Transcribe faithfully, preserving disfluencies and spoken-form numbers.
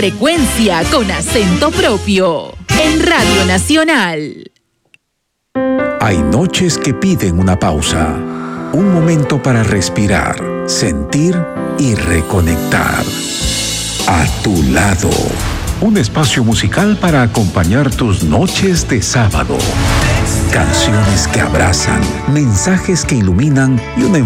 Frecuencia con acento propio. En Radio Nacional. Hay noches que piden una pausa. Un momento para respirar, sentir y reconectar. A tu lado. Un espacio musical para acompañar tus noches de sábado. Canciones que abrazan, mensajes que iluminan y una